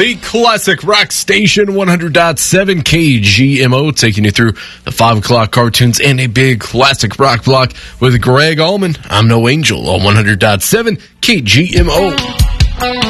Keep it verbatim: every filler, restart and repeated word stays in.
The classic rock station, one hundred point seven K G M O, taking you through the five o'clock cartoons and a big classic rock block with Greg Allman. I'm No Angel on one hundred point seven K G M O.